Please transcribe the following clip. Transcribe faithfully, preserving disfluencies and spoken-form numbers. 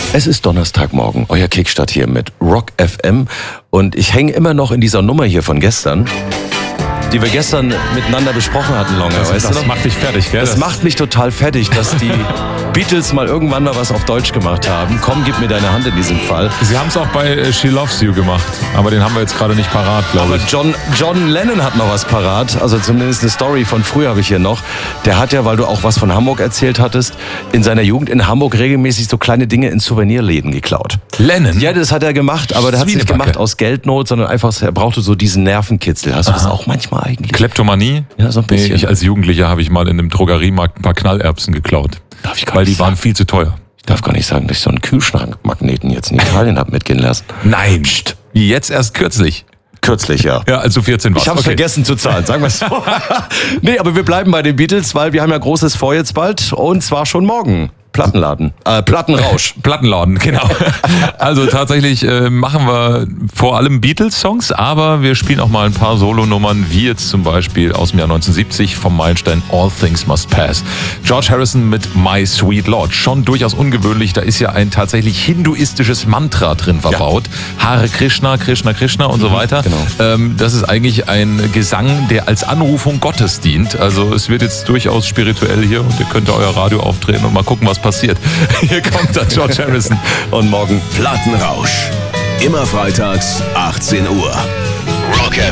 Es ist Donnerstagmorgen, euer Kickstart hier mit Rock F M und ich hänge immer noch in dieser Nummer hier von gestern, die wir gestern miteinander besprochen hatten, Longe. Das, weißt das du noch? macht dich fertig, gell? Das, das macht mich total fertig, dass die Beatles mal irgendwann mal was auf Deutsch gemacht haben. Komm, gib mir deine Hand in diesem Fall. Sie haben es auch bei äh, She Loves You gemacht, aber den haben wir jetzt gerade nicht parat, glaube ich. Aber John, John Lennon hat noch was parat, also zumindest eine Story von früher habe ich hier noch. Der hat ja, weil du auch was von Hamburg erzählt hattest, in seiner Jugend in Hamburg regelmäßig so kleine Dinge in Souvenirläden geklaut. Lennon? Ja, das hat er gemacht, aber der hat es nicht gemacht aus Geldnot, sondern einfach, er brauchte so diesen Nervenkitzel. Hast du das auch manchmal eigentlich? Kleptomanie? Ja, so ein bisschen. Nee, ich als Jugendlicher habe ich mal in einem Drogeriemarkt ein paar Knallerbsen geklaut. Darf ich gar weil nicht die waren sagen. viel zu teuer. Ich darf gar nicht sagen, dass ich so einen Kühlschrankmagneten jetzt in Italien habe mitgehen lassen. Nein. Psst. Jetzt erst kürzlich. Kürzlich, ja. Ja, als du vierzehn warst. Ich hab's okay. vergessen zu zahlen, sagen wir es so. Nee, aber wir bleiben bei den Beatles, weil wir haben ja Großes vor jetzt bald und zwar schon morgen. Plattenladen, äh, Plattenrausch. Plattenladen, genau. Also tatsächlich äh, machen wir vor allem Beatles-Songs, aber wir spielen auch mal ein paar Solonummern, wie jetzt zum Beispiel aus dem Jahr neunzehnhundertsiebzig vom Meilenstein All Things Must Pass. George Harrison mit My Sweet Lord. Schon durchaus ungewöhnlich, da ist ja ein tatsächlich hinduistisches Mantra drin verbaut. Ja. Hare Krishna, Krishna, Krishna und mhm, so weiter. Genau. Ähm, das ist eigentlich ein Gesang, der als Anrufung Gottes dient. Also es wird jetzt durchaus spirituell hier und ihr könnt euer Radio aufdrehen und mal gucken, was passiert. Hier kommt dann George Harrison. Und morgen Plattenrausch. Immer freitags, achtzehn Uhr. Rock